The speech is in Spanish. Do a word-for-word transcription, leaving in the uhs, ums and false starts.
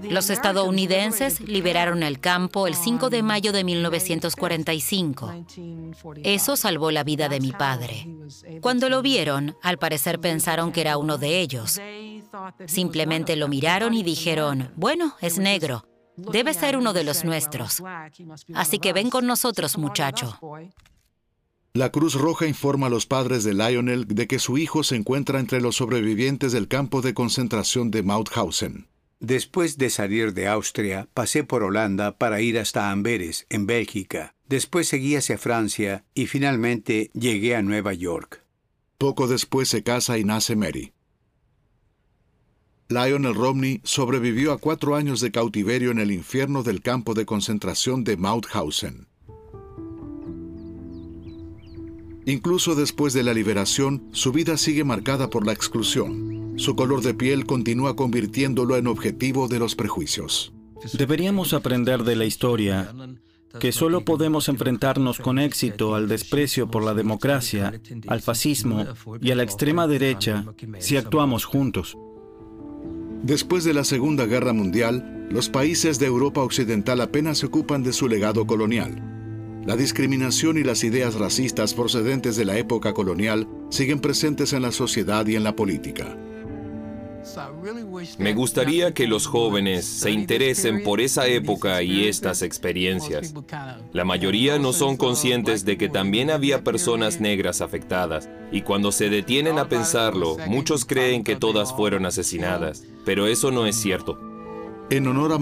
Los estadounidenses liberaron el campo el cinco de mayo de mil novecientos cuarenta y cinco. Eso salvó la vida de mi padre. Cuando lo vieron, al parecer pensaron que era uno de ellos. Simplemente lo miraron y dijeron, bueno, es negro. Debe ser uno de los nuestros. Así que ven con nosotros, muchacho. La Cruz Roja informa a los padres de Lionel de que su hijo se encuentra entre los sobrevivientes del campo de concentración de Mauthausen. Después de salir de Austria, pasé por Holanda para ir hasta Amberes, en Bélgica. Después seguí hacia Francia y finalmente llegué a Nueva York. Poco después se casa y nace Mary. Lionel Romney sobrevivió a cuatro años de cautiverio en el infierno del campo de concentración de Mauthausen. Incluso después de la liberación, su vida sigue marcada por la exclusión. Su color de piel continúa convirtiéndolo en objetivo de los prejuicios. Deberíamos aprender de la historia que solo podemos enfrentarnos con éxito al desprecio por la democracia, al fascismo y a la extrema derecha si actuamos juntos. Después de la Segunda Guerra Mundial, los países de Europa Occidental apenas se ocupan de su legado colonial. La discriminación y las ideas racistas procedentes de la época colonial siguen presentes en la sociedad y en la política. Me gustaría que los jóvenes se interesen por esa época y estas experiencias. La mayoría no son conscientes de que también había personas negras afectadas, y cuando se detienen a pensarlo, muchos creen que todas fueron asesinadas, pero eso no es cierto. En honor a